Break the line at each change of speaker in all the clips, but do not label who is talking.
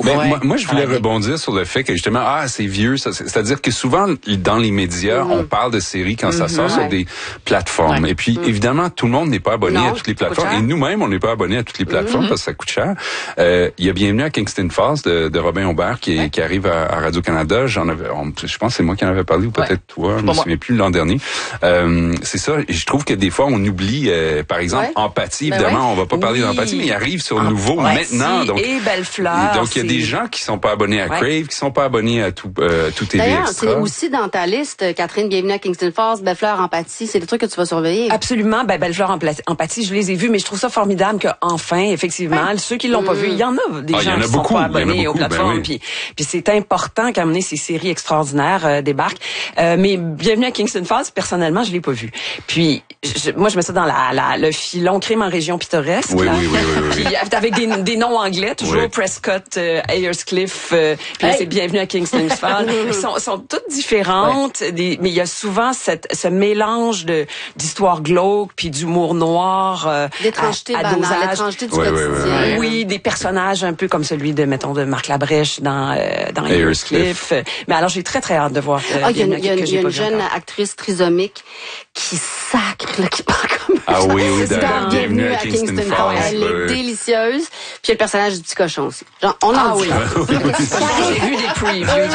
Ben, moi, je voulais rebondir sur le fait que justement, c'est vieux. C'est-à-dire que souvent, dans les médias, on parle de séries quand ça sort sur des plateformes. Et puis, évidemment, tout le monde n'est pas abonné à toutes les plateformes. Et nous-mêmes, on n'est pas abonné à toutes les plateformes parce que ça coûte cher. Il y a Bienvenue à Kingston Falls de Robin Aubert qui arrive à Radio-Canada. Je pense que c'est moi qui en avais parlé ou peut-être toi. Je me souviens plus l'an dernier. C'est ça. Et je trouve que des fois, on oublie, par exemple, Empathie. Évidemment, on va pas parler d'Empathie, mais il arrive sur Nouveau maintenant. Donc,
et Belle Fleur.
Donc, il y a des gens qui sont pas abonnés à Crave, qui sont pas abonnés à tout TV
D'ailleurs,
Extra.
c'est aussi dans ta liste, Catherine, Bienvenue à Kingston Falls, Belle Fleur, Empathie. C'est des trucs que tu vas surveiller.
Absolument. Belle Fleur, Empathie, je les ai vus, mais je trouve ça formidable qu'enfin, effectivement, ceux qui l'ont pas vu, il y en a des gens qui sont pas abonnés aux plateformes. Puis c'est important qu'à mener ces séries extraordinaires débarquent. Mais Bienvenue à Kingston Falls, personnellement, je l'ai pas vu. Puis moi, je mets ça dans le filon crime en région pittoresque.
Oui.
Puis avec des noms anglais, toujours Prescott, Ayerscliff, puis là, c'est Bienvenue à Kingston Falls. Ils sont toutes différentes, mais il y a souvent ce mélange d'histoires glauques puis d'humour noir,
d'étrangeté banale, l'étrangeté du quotidien.
Oui, des personnages un peu comme celui de Marc Labrèche dans Ayerscliff. Mais alors, j'ai très, très hâte de voir.
Il y a une jeune actrice trisomique qui sacre, qui parle comme
Bienvenue à Kingston Falls.
Elle est délicieuse. Puis il y a le personnage du petit cochon aussi. Genre, on en dit.
J'ai vu des previews.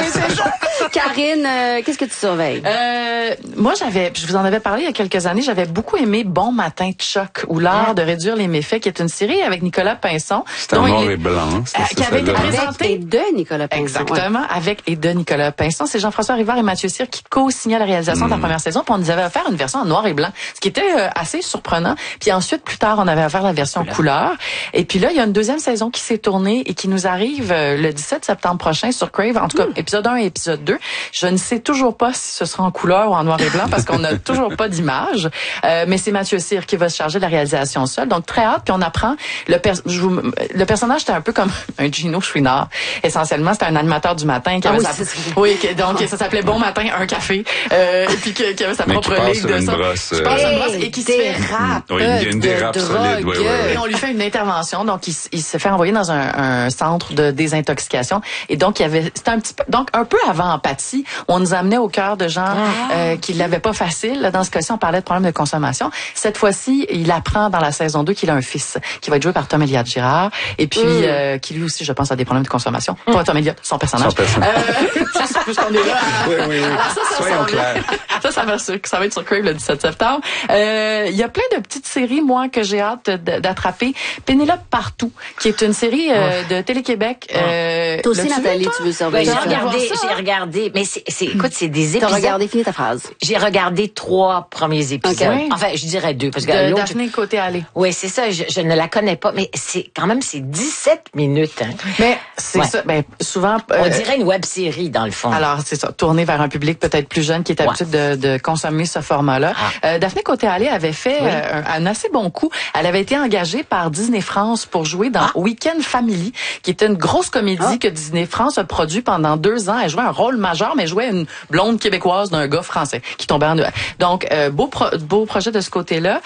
Karine, qu'est-ce que tu surveilles?
Moi, je vous en avais parlé il y a quelques années, j'avais beaucoup aimé Bon matin Chuck ou l'art de réduire les méfaits, qui est une série avec Nicolas Pinson.
C'est en noir et blanc.
Qui avait été présenté.
Et de Nicolas Pinson.
Exactement, avec et de Nicolas Pinson. C'est Jean-François Rivard et Mathieu Cyr qui co-signaient la réalisation de la première saison, puis on nous avait offert une version en noir et blanc, ce qui était assez surprenant. Puis ensuite, plus tard, on avait offert la version couleur. Et puis là, il y a une deuxième saison qui s'est tournée et qui nous arrive le 17 septembre prochain sur Crave. En tout cas, épisode 1 et épisode 2. Je ne sais toujours pas si ce sera en couleur ou en noir et blanc parce qu'on n'a toujours pas d'image. Mais c'est Mathieu Cyr qui va se charger de la réalisation seul. Donc, très hâte. Puis on apprend, le personnage était un peu comme un Gino Chouinard. Essentiellement, c'était un animateur du matin qui avait donc ça s'appelait Bon matin, un café. Et puis qui avait sa propre ligue de ça. Qui passe une brosse et qui se fait
il y a une dérape solide.
Et on lui fait une intervention. Donc, il se fait envoyer dans un centre de désintoxication. Et donc, c'était un petit peu, donc un peu avant Empathie, on nous amenait au cœur de gens qui l'avaient pas facile. Dans ce cas-ci, on parlait de problèmes de consommation. Cette fois-ci, il apprend dans la saison 2 qu'il a un fils qui va être joué par Tom Elliott Girard et puis qui lui aussi, je pense, a des problèmes de consommation. Pas Tom Elliott, son personnage. Puisqu'on est là.
Oui. Soyons clairs.
Ça va être sur Crave le 17 septembre. Il y a plein de petites séries, moi, que j'ai hâte d'attraper. Pénélope Partout, qui est une série de Télé-Québec.
Toi aussi, Nathalie, tu veux surveiller?
J'ai regardé, mais écoute, c'est des épisodes.
T'as regardé, finis ta phrase.
J'ai regardé 3 premiers épisodes.
Okay.
Enfin, je dirais 2. Parce que l'autre,
Daphné Côté-Allée.
Oui, c'est ça. Je ne la connais pas, mais c'est 17 minutes. Hein.
Mais c'est ça. Ben, souvent.
On dirait une web-série, dans le fond.
Alors, c'est ça. Tourner vers un public peut-être plus jeune qui est habitué de consommer ce format-là. Daphné Côté-Allée avait fait un assez bon coup. Elle avait été engagée par Disney France pour jouer dans Week-end Family, qui était une grosse comédie que Disney France a produit pendant 2 ans. Elle jouait un rôle majeur, mais elle jouait une blonde québécoise d'un gars français qui tombait en... Donc, beau projet de ce côté-là.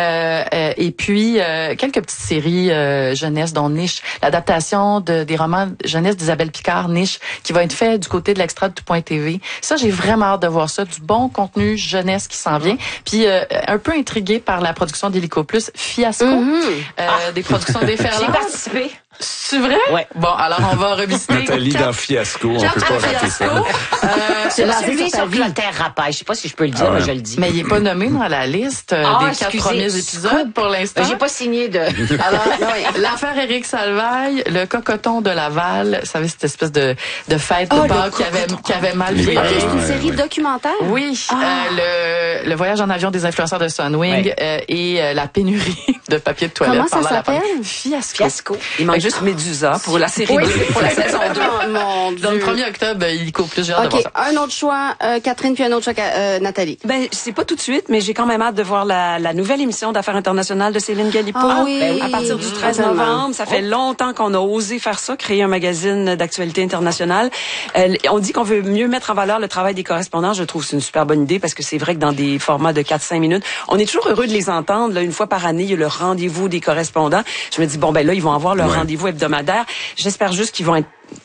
Et puis, quelques petites séries jeunesse, dont Niche, l'adaptation des romans jeunesse d'Isabelle Picard, Niche, qui va être fait du côté de l'extra de Tout.tv. Ça, j'ai vraiment hâte de voir ça. Du bon contenu jeunesse qui s'en vient. Puis, un peu intriguée par la production d'Hélico Plus, Fiasco, des productions déferlantes.
J'ai participé.
C'est vrai?
Ouais.
Bon, alors on va revisiter.
Nathalie dans Fiasco, on peut pas rater ça.
C'est celui sur Clotaire Rapaille. Je sais pas si je peux le dire, mais je le dis.
Mais il est pas nommé dans la liste des 4 premiers épisodes pour l'instant.
J'ai pas signé de...
Alors, l'affaire Éric Salvaille, le cocoton de Laval, vous savez, cette espèce de fête de Pâques qui avait mal viré.
C'est une série documentaire?
Oui. Le voyage en avion des influenceurs de Sunwing et la pénurie de papier de toilette.
Comment ça s'appelle?
Fiasco.
Il manque juste Médusa pour la série 2, pour la saison 2.
Mon Dieu.
Donc, le 1er octobre, il court plus. J'ai hâte de voir ça.
Un autre choix, Catherine, puis un autre choix, Nathalie.
Ben, c'est pas tout de suite, mais j'ai quand même hâte de voir la nouvelle émission d'Affaires internationales de Céline Galipo. À partir du 13 novembre. Ça fait longtemps qu'on a osé faire ça, créer un magazine d'actualité internationale. On dit qu'on veut mieux mettre en valeur le travail des correspondants. Je trouve que c'est une super bonne idée parce que c'est vrai que dans des formats de 4-5 minutes, on est toujours heureux de les entendre. Là, une fois par année, il y a le rendez-vous des correspondants. Je me dis, bon, ben là, ils vont avoir leur rendez-vous hebdomadaire. J'espère juste qu'ils vont être